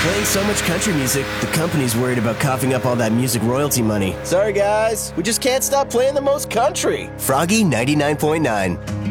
Playing so much country music, the company's worried about coughing up all that music royalty money. Sorry guys, we just can't stop playing the most country. Froggy 99.9.